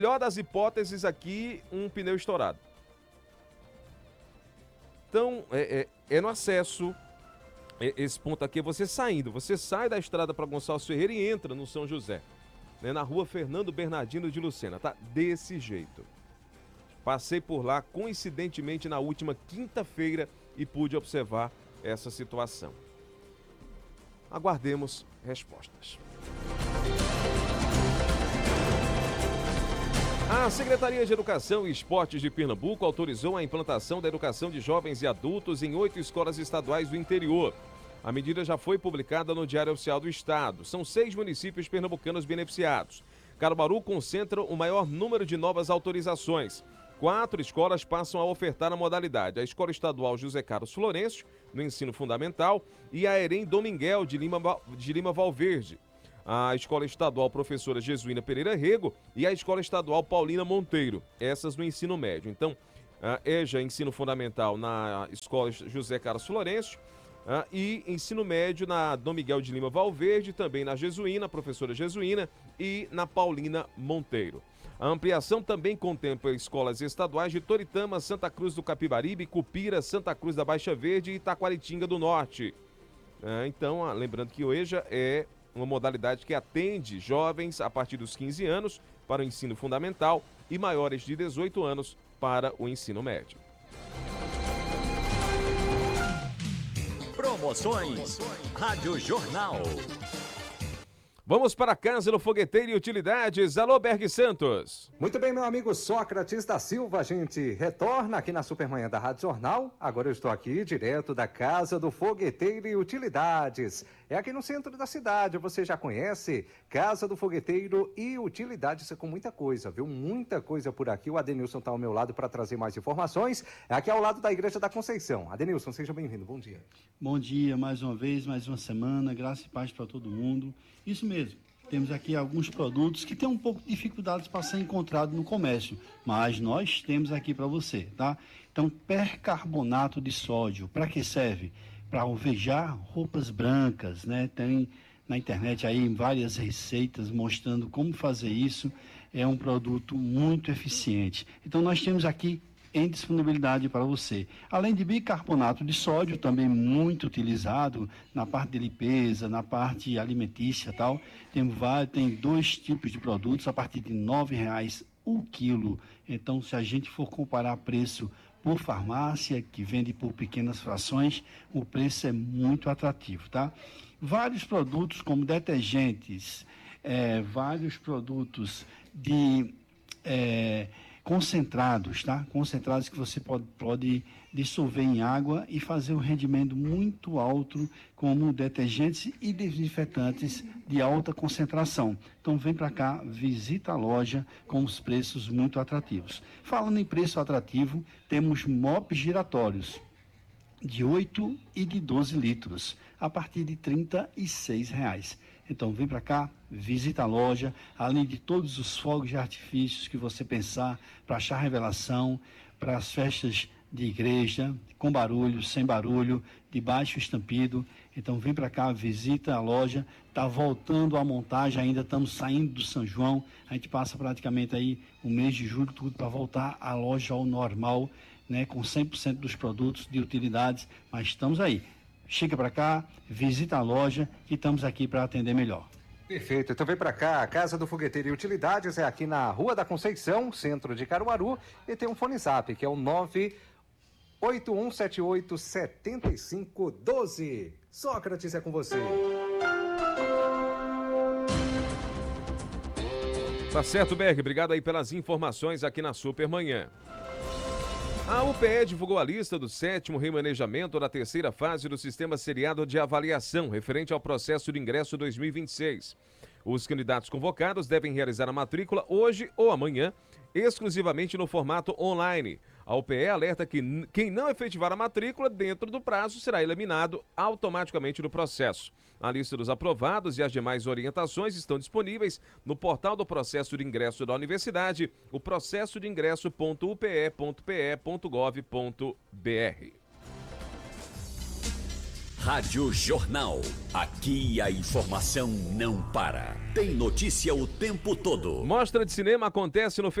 melhor das hipóteses aqui, um pneu estourado. Então, no acesso, esse ponto aqui é você saindo. Você sai da estrada para Gonçalves Ferreira e entra no São José, né, na rua Fernando Bernardino de Lucena, tá? Desse jeito. Passei por lá, coincidentemente, na última quinta-feira e pude observar essa situação. Aguardemos respostas. A Secretaria de Educação e Esportes de Pernambuco autorizou a implantação da educação de jovens e adultos em 8 escolas estaduais do interior. A medida já foi publicada no Diário Oficial do Estado. São 6 municípios pernambucanos beneficiados. Caruaru concentra o maior número de novas autorizações. 4 escolas passam a ofertar a modalidade. A Escola Estadual José Carlos Florencio, no ensino fundamental, e a Erém Dominguel de Lima Valverde. A Escola Estadual Professora Jesuína Pereira Rego e a Escola Estadual Paulina Monteiro, essas no ensino médio. Então, a EJA, ensino fundamental na Escola José Carlos Florencio, e ensino médio na Dom Miguel de Lima Valverde, também na Jesuína, Professora Jesuína, e na Paulina Monteiro. A ampliação também contempla escolas estaduais de Toritama, Santa Cruz do Capibaribe, Cupira, Santa Cruz da Baixa Verde e Taquaritinga do Norte. Então, lembrando que o EJA é uma modalidade que atende jovens a partir dos 15 anos para o ensino fundamental e maiores de 18 anos para o ensino médio. Promoções Rádio Jornal. Vamos para a Casa do Fogueteiro e Utilidades. Alô, Berg Santos. Muito bem, meu amigo Sócrates da Silva, a gente retorna aqui na Supermanhã da Rádio Jornal. Agora eu estou aqui direto da Casa do Fogueteiro e Utilidades. É aqui no centro da cidade, você já conhece? Casa do Fogueteiro e Utilidades, com muita coisa, viu? Muita coisa por aqui. O Adenilson está ao meu lado para trazer mais informações. É aqui ao lado da Igreja da Conceição. Adenilson, seja bem-vindo, bom dia. Bom dia, mais uma vez, mais uma semana, graça e paz para todo mundo. Isso mesmo, temos aqui alguns produtos que têm um pouco de dificuldades para ser encontrado no comércio, mas nós temos aqui para você, tá? Então, percarbonato de sódio, para que serve? Para alvejar roupas brancas, né? Tem na internet aí várias receitas mostrando como fazer isso. É um produto muito eficiente. Então, nós temos aqui em disponibilidade para você. Além de bicarbonato de sódio, também muito utilizado na parte de limpeza, na parte alimentícia e tal. Tem 2 tipos de produtos a partir de R$ 9,00 o quilo. Então, se a gente for comparar preço por farmácia, que vende por pequenas frações, o preço é muito atrativo, tá? Vários produtos como detergentes, vários produtos de concentrados, tá? Concentrados que você pode dissolver em água e fazer um rendimento muito alto, como detergentes e desinfetantes de alta concentração. Então vem para cá, visita a loja com os preços muito atrativos. Falando em preço atrativo, temos mops giratórios de 8 e de 12 litros, a partir de R$ 36,00. Então vem para cá, visita a loja, além de todos os fogos de artifícios que você pensar, para achar revelação, para as festas de igreja, com barulho, sem barulho, de baixo estampido. Então vem para cá, visita a loja, está voltando a montagem, ainda estamos saindo do São João, a gente passa praticamente aí o mês de julho, tudo para voltar a loja ao normal, né, com 100% dos produtos de utilidades, mas estamos aí. Chega para cá, visita a loja e estamos aqui para atender melhor. Perfeito, então vem para cá, a Casa do Fogueteiro e Utilidades é aqui na Rua da Conceição, centro de Caruaru, e tem um fone zap que é o 981787512. Sócrates, é com você. Tá certo, Berg, obrigado aí pelas informações aqui na Supermanhã. A UPE divulgou a lista do 7º remanejamento da 3ª fase do Sistema Seriado de Avaliação, referente ao processo de ingresso 2026. Os candidatos convocados devem realizar a matrícula hoje ou amanhã, exclusivamente no formato online. A UPE alerta que quem não efetivar a matrícula dentro do prazo será eliminado automaticamente do processo. A lista dos aprovados e as demais orientações estão disponíveis no portal do processo de ingresso da universidade, o processodeingresso.upe.pe.gov.br. Rádio Jornal. Aqui a informação não para. Tem notícia o tempo todo. Mostra de cinema acontece no